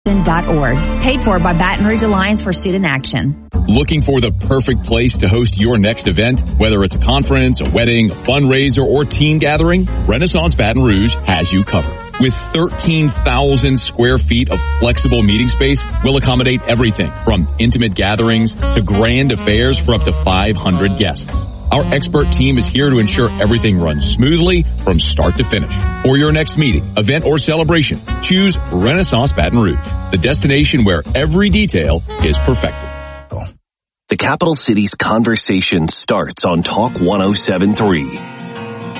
Paid for by Baton Rouge Alliance for Student Action. Looking for the perfect place to host your next event? Whether it's a conference, a wedding, a fundraiser, or team gathering, Renaissance Baton Rouge has you covered. With 13,000 square feet of flexible meeting space, we'll accommodate everything from intimate gatherings to grand affairs for up to 500 guests. Our expert team is here to ensure everything runs smoothly from start to finish. For your next meeting, event, or celebration, choose Renaissance Baton Rouge, the destination where every detail is perfected. The capital city's conversation starts on Talk 107.3.